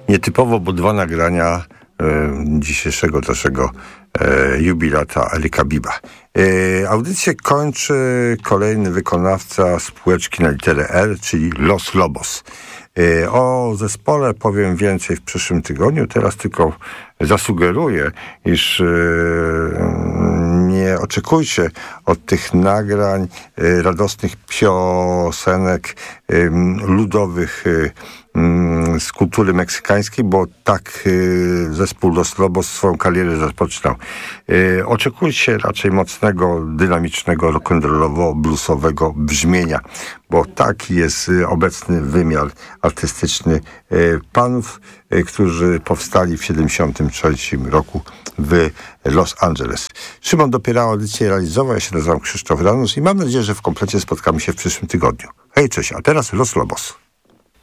Nietypowo, bo dwa nagrania dzisiejszego naszego jubilata Erika Biba. Audycję kończy kolejny wykonawca spółeczki na literę L, czyli Los Lobos. O zespole powiem więcej w przyszłym tygodniu. Teraz tylko zasugeruję, iż nie oczekujcie od tych nagrań radosnych piosenek ludowych z kultury meksykańskiej, bo tak zespół Los Lobos swoją karierę zapoczynał. Oczekujcie raczej mocnego, dynamicznego, rock'n'rollowo-bluesowego brzmienia, bo taki jest obecny wymiar artystyczny panów, którzy powstali w 1973 roku w Los Angeles. Szymon Dopierała audycję realizował, ja się nazywam Krzysztof Ranus i mam nadzieję, że w komplecie spotkamy się w przyszłym tygodniu. Hej, cześć, a teraz Los Lobos.